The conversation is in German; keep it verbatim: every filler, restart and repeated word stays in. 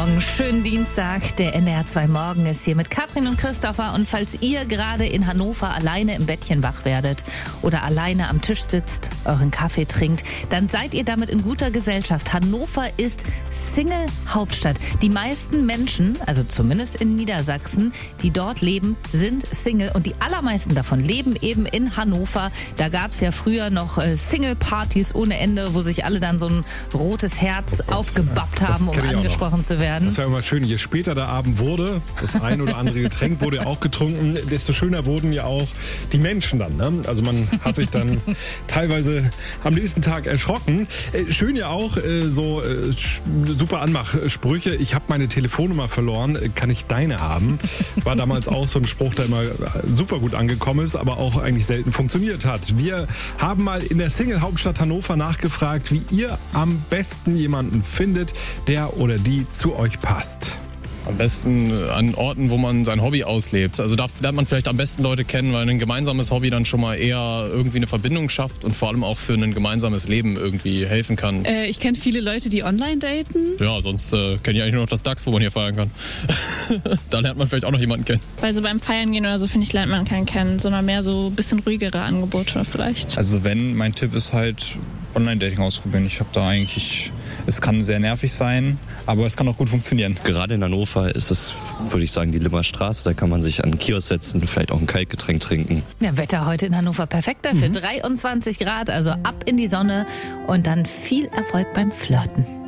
Morgen, schönen Dienstag. Der N D R zwei Morgen ist hier mit Katrin und Christopher. Und falls ihr gerade in Hannover alleine im Bettchen wach werdet oder alleine am Tisch sitzt, euren Kaffee trinkt, dann seid ihr damit in guter Gesellschaft. Hannover ist Single-Hauptstadt. Die meisten Menschen, also zumindest in Niedersachsen, die dort leben, sind Single. Und die allermeisten davon leben eben in Hannover. Da gab es ja früher noch äh, Single-Partys ohne Ende, wo sich alle dann so ein rotes Herz oh aufgebappt haben, um angesprochen zu werden. Das war immer schön, je später der Abend wurde, das ein oder andere Getränk wurde ja auch getrunken, desto schöner wurden ja auch die Menschen dann. Ne? Also man hat sich dann teilweise am nächsten Tag erschrocken. Äh, schön ja auch äh, so äh, super Anmachsprüche. Ich habe meine Telefonnummer verloren, kann ich deine haben? War damals auch so ein Spruch, der immer super gut angekommen ist, aber auch eigentlich selten funktioniert hat. Wir haben mal in der Single-Hauptstadt Hannover nachgefragt, wie ihr am besten jemanden findet, der oder die zu euch passt. Am besten an Orten, wo man sein Hobby auslebt. Also da lernt man vielleicht am besten Leute kennen, weil ein gemeinsames Hobby dann schon mal eher irgendwie eine Verbindung schafft und vor allem auch für ein gemeinsames Leben irgendwie helfen kann. Äh, ich kenne viele Leute, die online daten. Ja, sonst äh, kenne ich eigentlich nur noch das DAX, wo man hier feiern kann. Da lernt man vielleicht auch noch jemanden kennen. Weil so beim Feiern gehen oder so, finde ich, lernt man keinen kennen, sondern mehr so ein bisschen ruhigere Angebote vielleicht. Also wenn, mein Tipp ist halt Online-Dating ausprobieren. Ich habe da eigentlich, es kann sehr nervig sein, aber es kann auch gut funktionieren. Gerade in Hannover ist es, würde ich sagen, die Limmerstraße. Da kann man sich an den Kiosk setzen, vielleicht auch ein Kaltgetränk trinken. Ja, Wetter heute in Hannover perfekt dafür. Mhm. dreiundzwanzig Grad, also ab in die Sonne und dann viel Erfolg beim Flirten.